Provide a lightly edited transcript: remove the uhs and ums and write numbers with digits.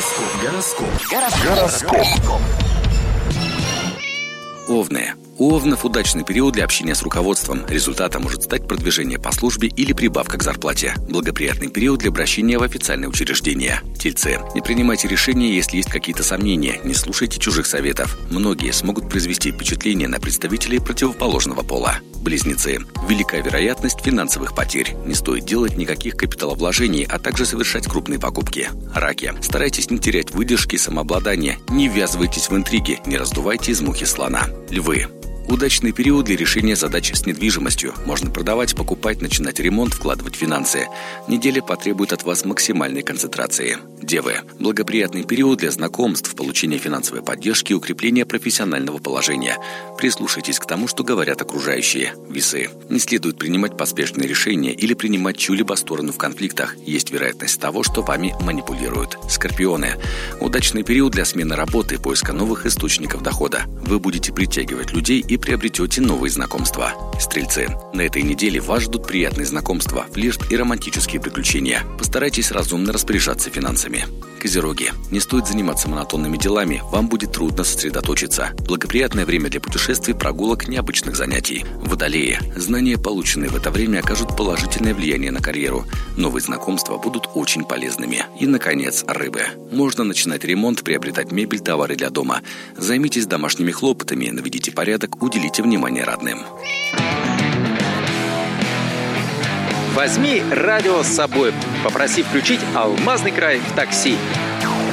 Гороскоп. Овны. У овнов удачный период для общения с руководством. Результатом может стать продвижение по службе или прибавка к зарплате. Благоприятный период для обращения в официальные учреждения. Тельцы. Не принимайте решения, если есть какие-то сомнения. Не слушайте чужих советов. Многие смогут произвести впечатление на представителей противоположного пола. Близнецы. Велика вероятность финансовых потерь. Не стоит делать никаких капиталовложений, а также совершать крупные покупки. Раки. Старайтесь не терять выдержки и самообладания. Не ввязывайтесь в интриги. Не раздувайте из мухи слона. Львы. Удачный период для решения задач с недвижимостью. Можно продавать, покупать, начинать ремонт, вкладывать финансы. Неделя потребует от вас максимальной концентрации. Девы. Благоприятный период для знакомств, получения финансовой поддержки и укрепления профессионального положения. Прислушайтесь к тому, что говорят окружающие. Весы. Не следует принимать поспешные решения или принимать чью-либо сторону в конфликтах. Есть вероятность того, что вами манипулируют. Скорпионы. Удачный период для смены работы и поиска новых источников дохода. Вы будете притягивать людей и приобретете новые знакомства. Стрельцы. На этой неделе вас ждут приятные знакомства, флирт и романтические приключения. Постарайтесь разумно распоряжаться финансами. Козероги. Не стоит заниматься монотонными делами, вам будет трудно сосредоточиться. Благоприятное время для путешествий, прогулок, необычных занятий. Водолеи. Знания, полученные в это время, окажут положительное влияние на карьеру. Новые знакомства будут очень полезными. И, наконец, рыбы. Можно начинать ремонт, приобретать мебель, товары для дома. Займитесь домашними хлопотами, наведите порядок, уделите внимание родным. Возьми радио с собой. Попроси включить «Алмазный край» в такси.